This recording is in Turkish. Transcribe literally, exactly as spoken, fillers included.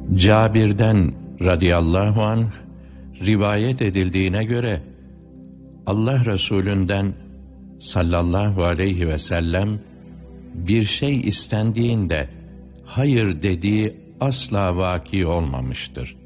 Cabir'den radıyallahu anh rivayet edildiğine göre Allah Resulü'nden sallallahu aleyhi ve sellem bir şey istendiğinde hayır dediği asla vaki olmamıştır.